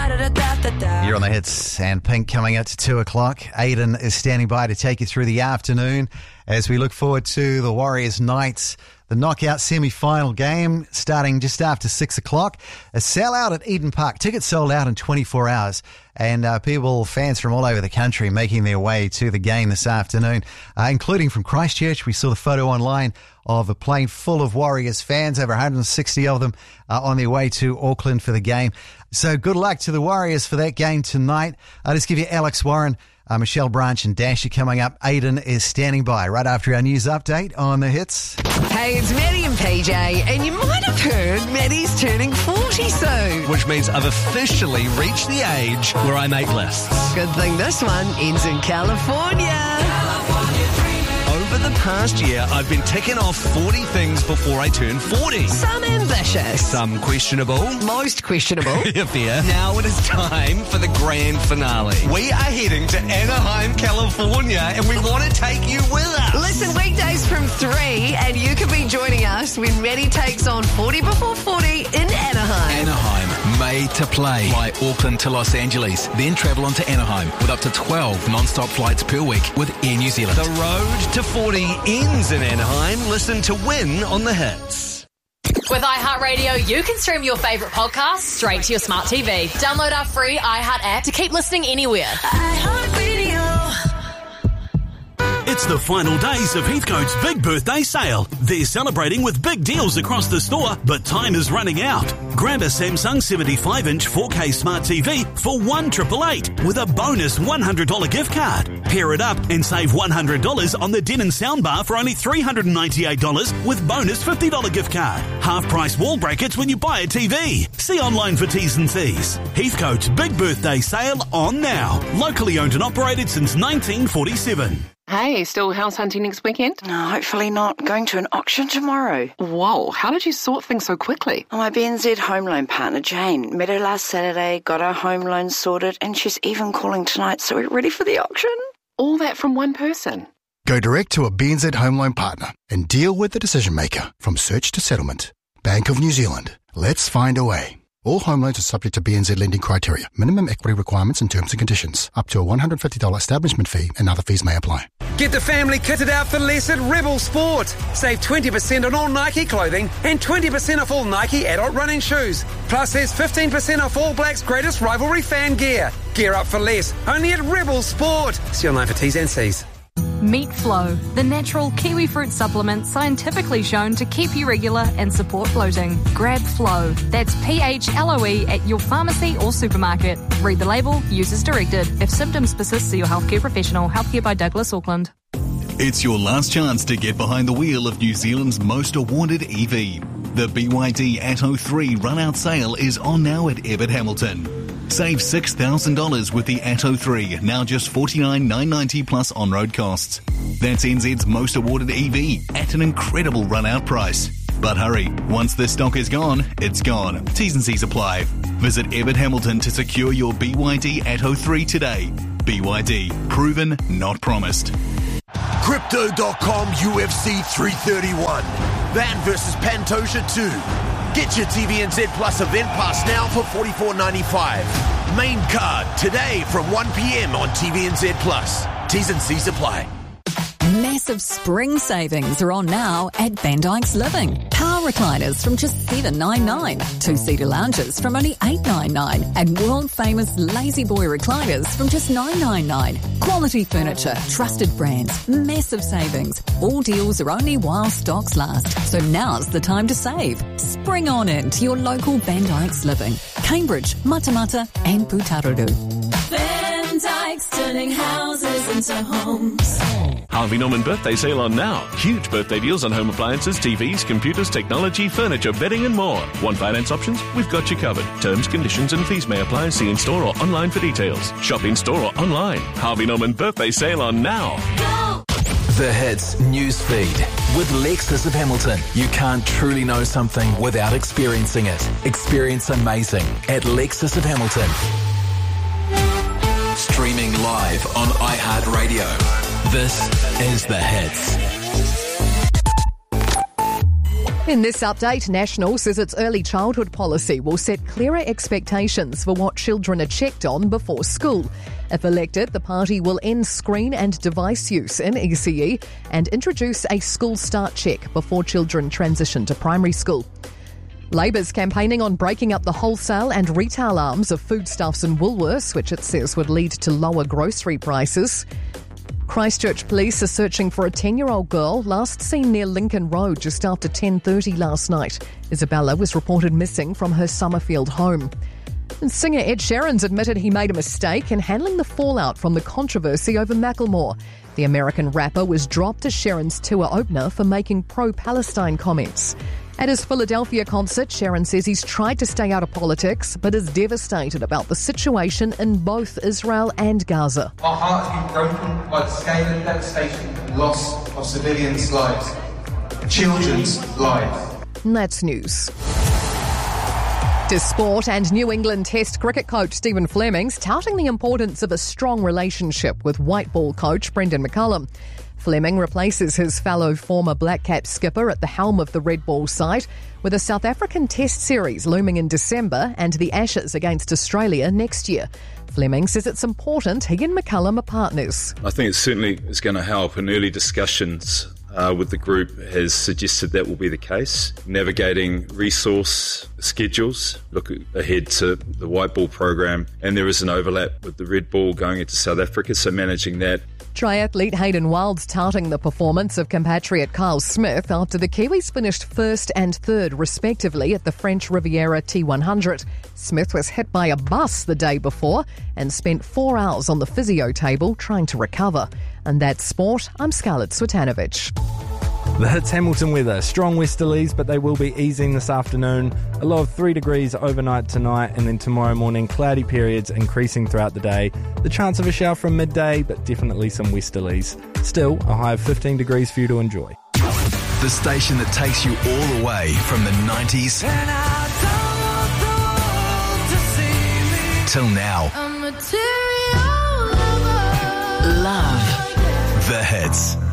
You're on the hits, and Pink coming out to 2 o'clock. Aiden is standing by to take you through the afternoon as we look forward to the Warriors Knights, the knockout semi-final game starting just after 6 o'clock. A sellout at Eden Park. Tickets sold out in 24 hours. And fans from all over the country making their way to the game this afternoon, including from Christchurch. We saw the photo online of a plane full of Warriors fans, over 160 of them on their way to Auckland for the game. So good luck to the Warriors for that game tonight. I'll just give you Alex Warren, Michelle Branch and Dash are coming up. Aiden is standing by right after our news update on the hits. Hey, it's Maddie and PJ, and you might have heard Maddie's turning 40 soon. Which means I've officially reached the age where I make lists. Good thing this one ends in California. Over the past year, I've been ticking off 40 things before I turn 40. Some ambitious. Some questionable. Most questionable. Yeah, fair. Now it is time for the grand finale. We are heading to Anaheim, California, and we want to take you with us. Listen, weekdays from 3, and you can be joining us when Maddie takes on 40 before 40 in Anaheim. Anaheim, made to play. Fly Auckland to Los Angeles, then travel on to Anaheim with up to 12 non-stop flights per week with Air New Zealand. The road to 40 ends in Anaheim. Listen to Win on the hits. With iHeartRadio, you can stream your favourite podcasts straight to your smart TV. Download our free iHeart app to keep listening anywhere. iHeartRadio. It's the final days of Heathcote's big birthday sale. They're celebrating with big deals across the store, but time is running out. Grab a Samsung 75-inch 4K smart TV for $1,888 with a bonus $100 gift card. Pair it up and save $100 on the Denon soundbar for only $398 with bonus $50 gift card. Half-price wall brackets when you buy a TV. See online for T's and C's. Heathcote's big birthday sale on now. Locally owned and operated since 1947. Hey, still house hunting next weekend? No, hopefully not. Going to an auction tomorrow. Whoa, how did you sort things so quickly? My BNZ home loan partner, Jane, met her last Saturday, got our home loan sorted, and she's even calling tonight, so we're ready for the auction. All that from one person? Go direct to a BNZ home loan partner and deal with the decision maker from search to settlement. Bank of New Zealand. Let's find a way. All home loans are subject to BNZ lending criteria, minimum equity requirements and terms and conditions. Up to a $150 establishment fee and other fees may apply. Get the family kitted out for less at Rebel Sport. Save 20% on all Nike clothing and 20% off all Nike adult running shoes. Plus there's 15% off All Blacks' greatest rivalry fan gear. Gear up for less, only at Rebel Sport. See online for T's and C's. Meat Flow, the natural kiwi fruit supplement scientifically shown to keep you regular and support bloating. Grab Flow. That's PHLOE at your pharmacy or supermarket. Read the label, use as directed. If symptoms persist, see your healthcare professional. Healthcare by Douglas Auckland. It's your last chance to get behind the wheel of New Zealand's most awarded EV. The BYD Atto 3 run-out sale is on now at Ebbett Hamilton. Save $6,000 with the Atto 3, now just $49,990 plus on-road costs. That's NZ's most awarded EV at an incredible run-out price. But hurry, once the stock is gone, it's gone. T's and C's apply. Visit Ebbett Hamilton to secure your BYD Atto 3 today. BYD, proven, not promised. Crypto.com UFC 331. Van vs Pantoja 2. Get your TVNZ Plus event pass now for $44.95. Main card today from 1 p.m. on TVNZ Plus. T's and C's apply. Massive spring savings are on now at Van Dyke's Living. Power recliners from just $7.99, two-seater lounges from only $8.99, and world-famous Lazy Boy recliners from just $9.99. Quality furniture, trusted brands, massive savings. All deals are only while stocks last, so now's the time to save. Spring on in to your local Van Dyke's Living. Cambridge, Matamata and Putaruru. Van Dyke's turning houses into homes. Harvey Norman birthday sale on now. Huge birthday deals on home appliances, TVs, computers, technology, furniture, bedding and more. Want finance options? We've got you covered. Terms, conditions and fees may apply. See in store or online for details. Shop in store or online. Harvey Norman birthday sale on now. Go! The Hits news feed with Lexus of Hamilton. You can't truly know something without experiencing it. Experience amazing at Lexus of Hamilton. Streaming live on iHeartRadio. This is The Hits. In this update, National says its early childhood policy will set clearer expectations for what children are checked on before school. If elected, the party will end screen and device use in ECE and introduce a school start check before children transition to primary school. Labor's campaigning on breaking up the wholesale and retail arms of foodstuffs and Woolworths, which it says would lead to lower grocery prices. Christchurch police are searching for a 10-year-old girl last seen near Lincoln Road just after 10:30 last night. Isabella was reported missing from her Summerfield home. And singer Ed Sheeran's admitted he made a mistake in handling the fallout from the controversy over Macklemore. The American rapper was dropped as Sheeran's tour opener for making pro-Palestine comments. At his Philadelphia concert, Sheeran says he's tried to stay out of politics, but is devastated about the situation in both Israel and Gaza. Our heart has been broken by the scale and devastation and loss of civilians' lives, children's lives. And that's news. To sport, and New England Test cricket coach Stephen Fleming's touting the importance of a strong relationship with white ball coach Brendan McCullum. Fleming replaces his fellow former Black Cap skipper at the helm of the Red Ball side, with a South African Test series looming in December and the Ashes against Australia next year. Fleming says it's important he and McCullum are partners. I think it certainly is going to help, and early discussions with the group has suggested that will be the case. Navigating resource schedules, look ahead to the white ball program, and there is an overlap with the red ball going into South Africa, so managing that. Triathlete Hayden Wilds touting the performance of compatriot Carl Smith after the Kiwis finished first and third respectively at the French Riviera T100. Smith was hit by a bus the day before and spent 4 hours on the physio table trying to recover. And that's sport. I'm Scarlett Swetanovich. The Hits Hamilton weather. Strong westerlies, but they will be easing this afternoon. A low of 3 degrees overnight tonight, and then tomorrow morning, cloudy periods increasing throughout the day. The chance of a shower from midday, but definitely some westerlies. Still, a high of 15 degrees for you to enjoy. The station that takes you all the way from the 90s till now. Love the hits.